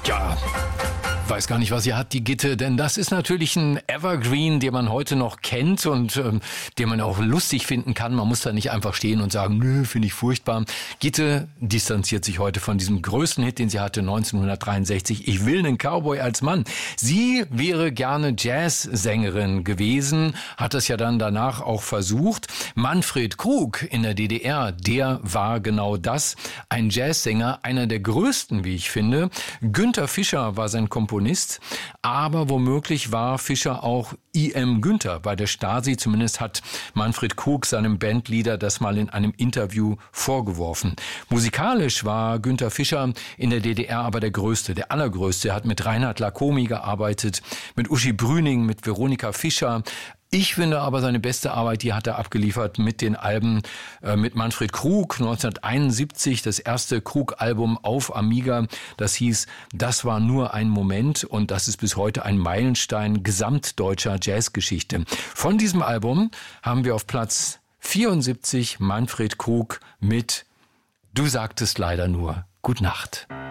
Ja, weiß gar nicht, was sie hat, die Gitte, denn das ist natürlich ein Evergreen, den man heute noch kennt und den man auch lustig finden kann. Man muss da nicht einfach stehen und sagen, nö, finde ich furchtbar. Gitte distanziert sich heute von diesem größten Hit, den sie hatte 1963. Ich will einen Cowboy als Mann. Sie wäre gerne Jazzsängerin gewesen, hat das ja dann danach auch versucht. Manfred Krug in der DDR, der war genau das, ein Jazzsänger, einer der größten, wie ich finde. Günther Fischer war sein Komponist, aber womöglich war Fischer auch I.M. Günther bei der Stasi. Zumindest hat Manfred Krug seinem Bandleader das mal in einem Interview vorgeworfen. Musikalisch war Günther Fischer in der DDR aber der Größte, der Allergrößte. Er hat mit Reinhard Lacomi gearbeitet, mit Uschi Brüning, mit Veronika Fischer. Ich finde aber seine beste Arbeit, die hat er abgeliefert mit den Alben mit Manfred Krug 1971, das erste Krug-Album auf Amiga. Das hieß, das war nur ein Moment und das ist bis heute ein Meilenstein gesamtdeutscher Jazzgeschichte. Von diesem Album haben wir auf Platz 74 Manfred Krug mit Du sagtest leider nur Gute Nacht.